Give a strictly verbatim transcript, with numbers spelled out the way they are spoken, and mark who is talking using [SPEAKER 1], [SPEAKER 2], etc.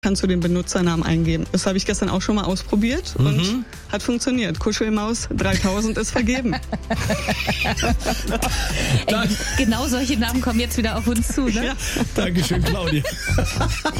[SPEAKER 1] kannst du den Benutzernamen eingeben. Das habe ich gestern auch schon mal ausprobiert und mhm. hat funktioniert. Kuschelmaus dreitausend ist vergeben.
[SPEAKER 2] Ey, genau solche Namen kommen jetzt wieder auf uns zu, ne?
[SPEAKER 3] Ja. Dankeschön, Claudia.